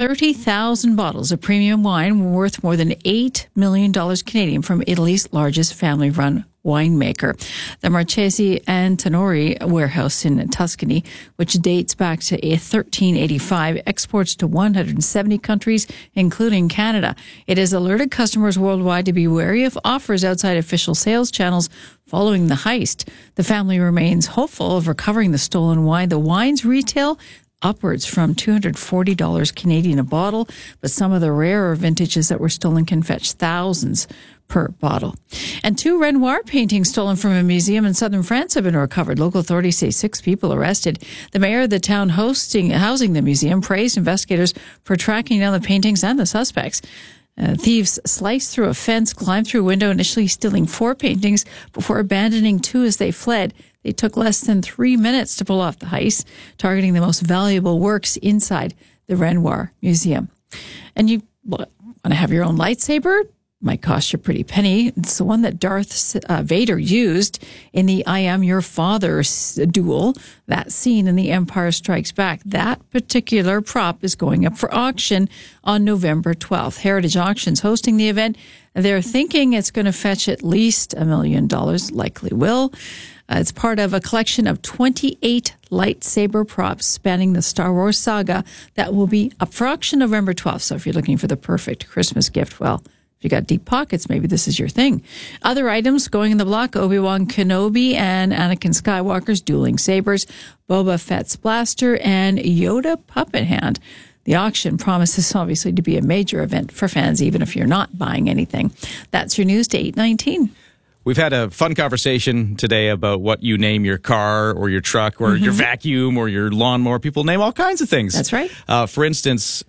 30,000 bottles of premium wine worth more than $8 million Canadian from Italy's largest family-run winemaker. The Marchesi Antinori warehouse in Tuscany, which dates back to 1385, exports to 170 countries, including Canada. It has alerted customers worldwide to be wary of offers outside official sales channels following the heist. The family remains hopeful of recovering the stolen wine. The wine's retail upwards from $240 Canadian a bottle, but some of the rarer vintages that were stolen can fetch thousands per bottle. And 2 Renoir paintings stolen from a museum in southern France have been recovered. Local authorities say 6 people arrested. The mayor of the town housing the museum praised investigators for tracking down the paintings and the suspects. Thieves sliced through a fence, climbed through a window, initially stealing 4 paintings before abandoning 2 as they fled. They took less than 3 minutes to pull off the heist, targeting the most valuable works inside the Renoir Museum. And you want to have your own lightsaber? Might cost you a pretty penny. It's the one that Darth Vader used in the I Am Your Father duel, that scene in The Empire Strikes Back. That particular prop is going up for auction on November 12th. Heritage Auctions hosting the event. They're thinking it's going to fetch at least $1 million, likely will. It's part of a collection of 28 lightsaber props spanning the Star Wars saga that will be up for auction November 12th. So if you're looking for the perfect Christmas gift, well, if you got deep pockets, maybe this is your thing. Other items going in the block: Obi-Wan Kenobi and Anakin Skywalker's dueling sabers, Boba Fett's blaster, and Yoda puppet hand. The auction promises obviously to be a major event for fans, even if you're not buying anything. That's your news to 8:19. We've had a fun conversation today about what you name your car or your truck or your vacuum or your lawnmower. People name all kinds of things. That's right. For instance,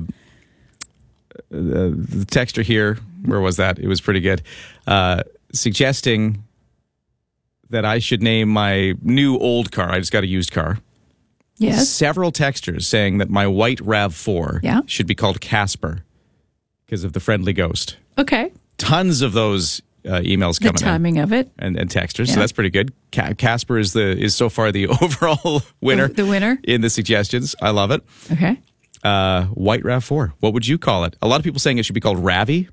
the texter here, where was that? It was pretty good. Suggesting that I should name my new old car. I just got a used car. Yes. Several texters saying that my white RAV4 should be called Casper because of the friendly ghost. Okay. Tons of those emails coming in. The timing of it. And texters, so that's pretty good. Casper is so far the overall winner. The winner? In the suggestions. I love it. Okay. White RAV4. What would you call it? A lot of people saying it should be called Ravi.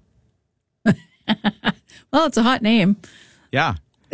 Well, it's a hot name. Yeah.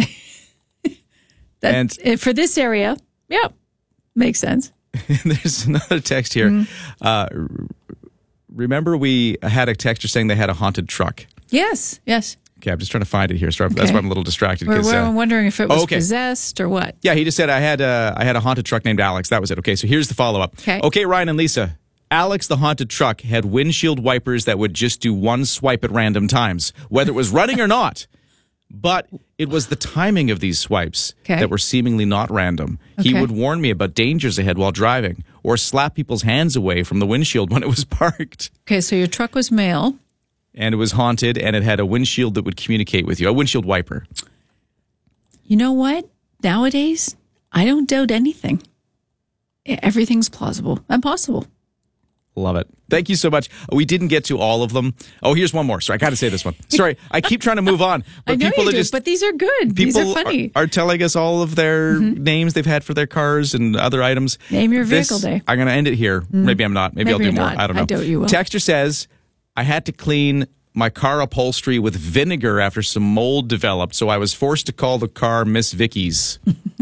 And for this area, makes sense. There's another text here. Remember we had a texter saying they had a haunted truck? Yes. Okay, I'm just trying to find it here. So that's why I'm a little distracted. We're wondering if it was possessed or what. Yeah, he just said I had a haunted truck named Alex. That was it. Okay, so here's the follow-up. Okay, Ryan and Lisa. Alex, the haunted truck, had windshield wipers that would just do one swipe at random times, whether it was running or not. But it was the timing of these swipes that were seemingly not random. He would warn me about dangers ahead while driving or slap people's hands away from the windshield when it was parked. Okay, so your truck was male. And it was haunted, and it had a windshield that would communicate with you, a windshield wiper. You know what? Nowadays, I don't doubt anything. Everything's plausible and possible. Love it. Thank you so much. We didn't get to all of them. Oh, here's one more. Sorry, I got to say this one. Sorry, I keep trying to move on. But I know people you do, just, but these are good. These are funny. Are telling us all of their names they've had for their cars and other items. Name your vehicle day. I'm going to end it here. Maybe I'm not. Maybe I'll do more. Not. I don't know. I doubt you will. Texter says, I had to clean my car upholstery with vinegar after some mold developed, so I was forced to call the car Miss Vicky's.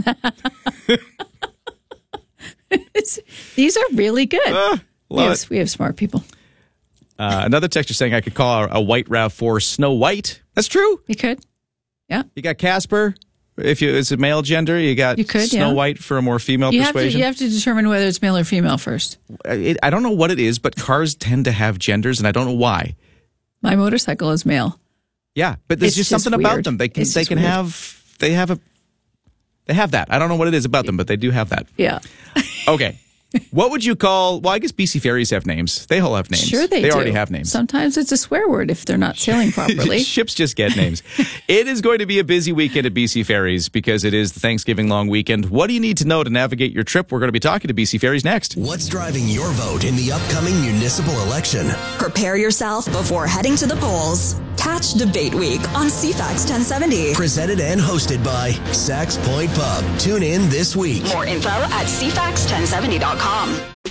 These are really good. We have smart people. Another texter saying I could call a white RAV4 Snow White. That's true. You could. Yeah. You got Casper. If it's a male gender, you got Snow White for a more female persuasion. You have to determine whether it's male or female first. I don't know what it is, but cars tend to have genders, and I don't know why. My motorcycle is male. Yeah, but there's just something about them. They have that. I don't know what it is about them, but they do have that. Yeah. Okay. What would you call, well, I guess BC Ferries have names. They all have names. Sure they do. They already have names. Sometimes it's a swear word if they're not sailing properly. Ships just get names. It is going to be a busy weekend at BC Ferries because it is the Thanksgiving long weekend. What do you need to know to navigate your trip? We're going to be talking to BC Ferries next. What's driving your vote in the upcoming municipal election? Prepare yourself before heading to the polls. Catch Debate Week on CFAX 1070. Presented and hosted by Sax Point Pub. Tune in this week. More info at cfax1070.com.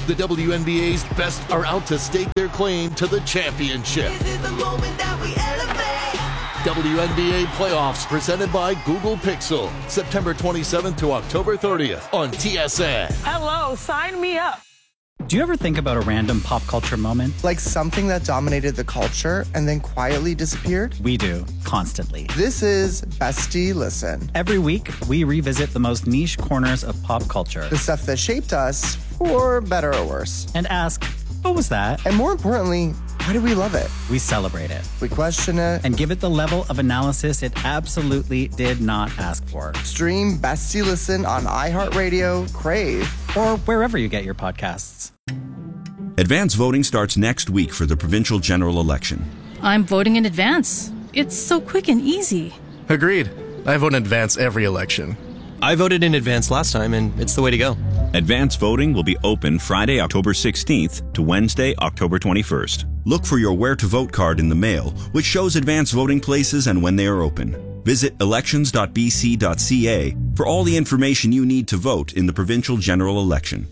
The WNBA's best are out to stake their claim to the championship. This is the moment that we elevate. WNBA playoffs presented by Google Pixel. September 27th to October 30th on TSN. Hello, sign me up. Do you ever think about a random pop culture moment? Like something that dominated the culture and then quietly disappeared? We do, constantly. This is Bestie Listen. Every week, we revisit the most niche corners of pop culture. The stuff that shaped us, for better or worse. And ask, what was that? And more importantly, why do we love it? We celebrate it. We question it. And give it the level of analysis it absolutely did not ask for. Stream Bestie Listen on iHeartRadio, Crave, or wherever you get your podcasts. Advance voting starts next week for the provincial general election. I'm voting in advance. It's so quick and easy. Agreed. I vote in advance every election. I voted in advance last time, and it's the way to go. Advance voting will be open Friday, October 16th to Wednesday, October 21st. Look for your Where to Vote card in the mail, which shows advance voting places and when they are open. Visit elections.bc.ca for all the information you need to vote in the provincial general election.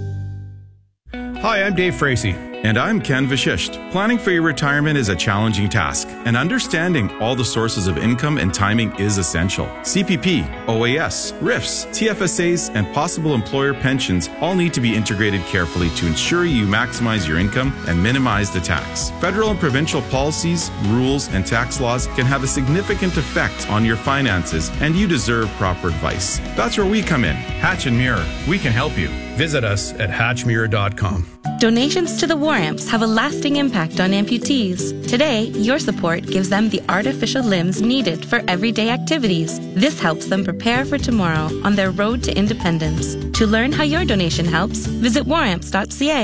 Hi, I'm Dave Fracey. And I'm Ken Vashisht. Planning for your retirement is a challenging task, and understanding all the sources of income and timing is essential. CPP, OAS, RIFs, TFSAs, and possible employer pensions all need to be integrated carefully to ensure you maximize your income and minimize the tax. Federal and provincial policies, rules, and tax laws can have a significant effect on your finances, and you deserve proper advice. That's where we come in. Hatch and Mirror. We can help you. Visit us at hatchmirror.com. Donations to the War Amps have a lasting impact on amputees. Today, your support gives them the artificial limbs needed for everyday activities. This helps them prepare for tomorrow on their road to independence. To learn how your donation helps, visit waramps.ca.